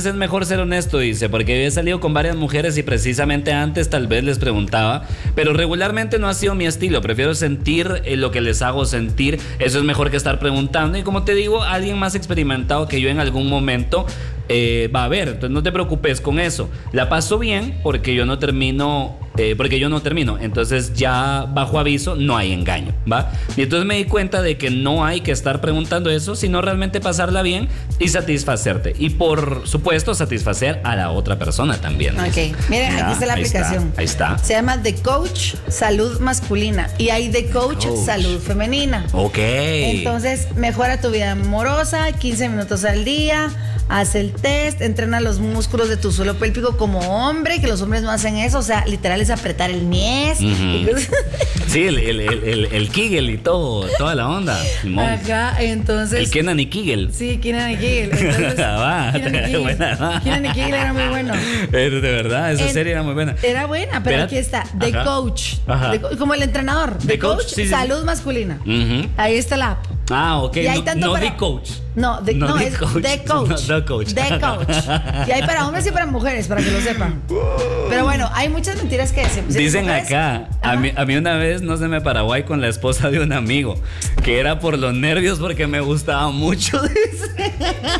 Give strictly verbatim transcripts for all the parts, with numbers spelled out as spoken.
veces es mejor ser honesto, dice, porque he salido con varias mujeres y precisamente antes tal vez les preguntaba, pero regularmente no ha sido mi estilo. Prefiero sentir eh, lo que les hago sentir. Eso es mejor que estar preguntando. Y como te digo, alguien más experimentado que yo en algún momento eh, va a ver. Entonces no te preocupes con eso. La paso bien porque yo no termino, eh, porque yo no termino. Entonces ya bajo aviso no hay engaño, ¿va? Y entonces me di cuenta de que no hay que estar preguntando eso, sino realmente pasarla bien y satisfacerte. Y por supuesto satisfacer a la otra persona también. Ok, miren, ya, aquí está la ahí aplicación. Está, ahí está. Se llama The Coach Salud Masculina y hay The Coach, Coach. Salud Femenina. Ok. Entonces mejora tu vida amorosa, quince minutos al día. Haz el test, entrena los músculos de tu suelo pélvico como hombre, que los hombres no hacen eso, o sea, literal es apretar el mies. Uh-huh. Sí, el, el, el, el, el Kegel y todo, toda la onda. Simón. Ajá, entonces. El Kenan y Kegel. Sí, Kenan y Kegel. Entonces, va, Kenan y Kegel. buena. Kenan y Kegel era muy bueno. De verdad, esa En, serie era muy buena. Era buena, pero Espera. aquí está, The Ajá. Coach. Ajá. The, como el entrenador. The, The Coach, Coach, sí, sí, Salud sí. Masculina. Uh-huh. Ahí está la app. Ah, ok. Y hay No, tanto no para- The Coach. No, de, No, no, The es Coach. The Coach. No, The Coach. The Coach. Y hay para hombres y para mujeres, para que lo sepan. Pero bueno, hay muchas mentiras que decimos. Dicen mujeres, acá, a mí, a mí una vez, no sé, me Paraguay con la esposa de un amigo, que era por los nervios porque me gustaba mucho. Dice.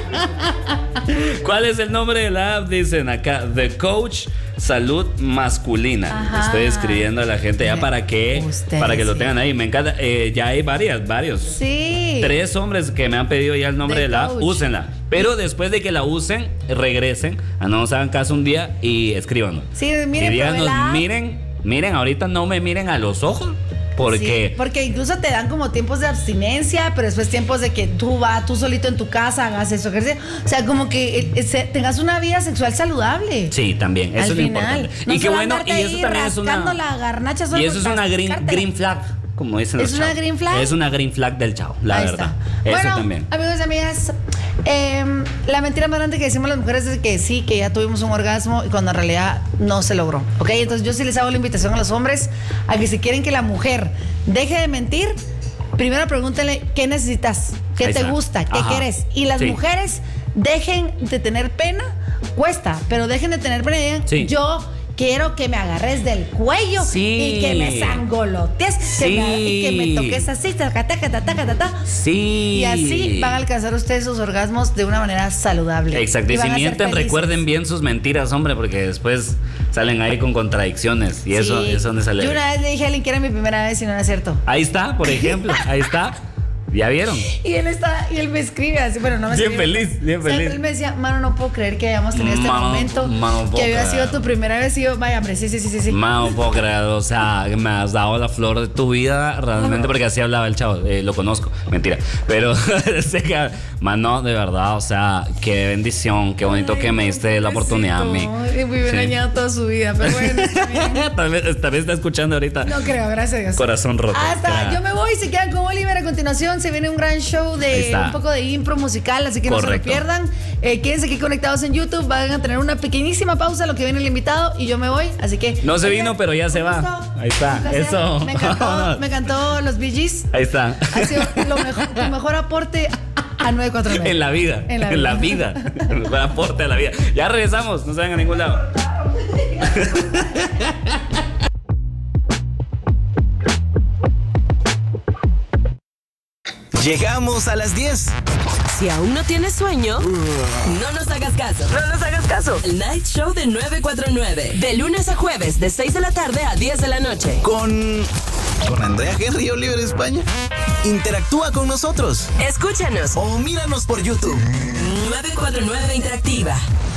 ¿Cuál es el nombre de la app? Dicen acá, The Coach Salud Masculina. Ajá. Estoy escribiendo a la gente ya para que, Ustedes, para que lo sí. tengan ahí. Me encanta. Eh, ya hay varias, varios. Sí. Tres hombres que me han pedido ya el nombre The de la app, Coach. úsenla. Pero después de que la usen, regresen, a no nos hagan caso un día y escríbanos. Sí, miren, y díganos, probé la app. miren, miren, ahorita no me miren a los ojos. Porque Sí, porque incluso te dan como tiempos de abstinencia, pero después tiempos de que tú vas, tú solito en tu casa, hagas eso, ejercicio. O sea, como que eh, se- tengas una vida sexual saludable. sí, también, eso Al es lo final. importante. No y qué solo bueno, y andarte eso ahí también es rascando una la garnacha solo y eso por es una green, rascártela. green flag, como dicen los ¿Es una chavos. green flag? Es una green flag del chavo, la Ahí verdad. está. Eso Bueno, también. amigos y amigas, eh, la mentira más grande que decimos las mujeres es que sí, que ya tuvimos un orgasmo y cuando en realidad no se logró. ¿Ok? Entonces yo sí les hago la invitación a los hombres a que si quieren que la mujer deje de mentir, primero pregúntenle qué necesitas, qué Ahí te está. gusta, qué Ajá. quieres. Y las Sí. mujeres dejen de tener pena, cuesta, pero dejen de tener pena y digan, Sí. yo quiero que me agarres del cuello Sí. y que me sangolotees, que Sí. me, y que me toques así, taca, taca, taca, taca, taca. Sí. Y así van a alcanzar ustedes sus orgasmos de una manera saludable. Exacto, y van si a ser mienten, felices. recuerden bien sus mentiras, hombre, porque después salen ahí con contradicciones. Y eso, Sí. eso donde sale. Yo una vez le dije a alguien que era mi primera vez y no era cierto. Ahí está, por ejemplo, ahí está. ¿Ya vieron? Y él está, y él me escribe así, bueno, no me Bien escribe. feliz, bien O sea, feliz. él me decía, mano, no puedo creer que hayamos tenido este Mano, momento. mano, no puedo que había creer. sido tu primera vez y yo, vaya, hombre, sí, sí, sí, sí. sí. Mano, no puedo creer, o sea, me has dado la flor de tu vida, realmente, porque así hablaba el chavo, eh, lo conozco, mentira, pero sé que, mano, de verdad, o sea, qué bendición, qué bonito Ay, que me diste la oportunidad a mí. Ay, muy bien Sí. engañado toda su vida, pero bueno, está bien. tal, vez, tal vez está escuchando ahorita. No creo, gracias a Dios. Corazón roto. Hasta, Ya. yo me voy, se quedan con Oliver. A continuación se viene un gran show Ahí de está. un poco de impro musical, así que no se lo Correcto. pierdan. Eh, quédense aquí conectados en YouTube, van a tener una pequeñísima pausa, lo que viene el invitado, y yo me voy, así que... No se Oigan, vino, pero ya se un va. gusto. Ahí está, Un placer. eso. Me encantó, me encantó los Bee Gees. Ahí está. Ha sido lo mejor, tu mejor aporte a nueve cuatro nueve. En la vida. En la En la vida. vida. El mejor aporte a la vida. Ya regresamos, no se vayan a ningún lado. Llegamos a las diez. Si aún no tienes sueño, no nos hagas caso. No nos hagas caso. El Night Show de nueve cuatro nueve. De lunes a jueves, de seis de la tarde a diez de la noche. Con... Con Andrea Henry Oliver España. Interactúa con nosotros. Escúchanos. O míranos por YouTube. nueve cuatro nueve Interactiva.